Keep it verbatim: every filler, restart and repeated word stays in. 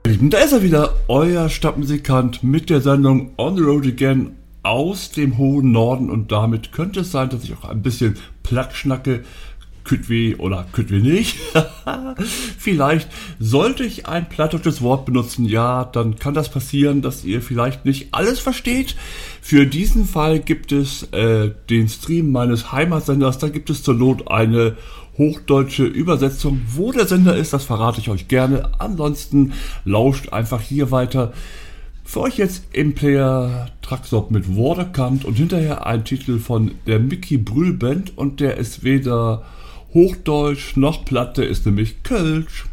Lieben, da ist er wieder, euer Stadtmusikant mit der Sendung On the Road Again aus dem hohen Norden, und damit könnte es sein, dass ich auch ein bisschen platt schnacke. Kütt weh oder kütt weh nicht. Vielleicht sollte ich ein plattdeutsches Wort benutzen, ja, dann kann das passieren, dass ihr vielleicht nicht alles versteht. Für diesen Fall gibt es äh, den Stream meines Heimatsenders, da gibt es zur Not eine hochdeutsche Übersetzung. Wo der Sender ist, das verrate ich euch gerne. Ansonsten lauscht einfach hier weiter. Für euch jetzt im Player Truckstop mit Waterkant und hinterher ein Titel von der Mickey Brühl Band, und der ist weder Hochdeutsch noch Platt, der ist nämlich Kölsch.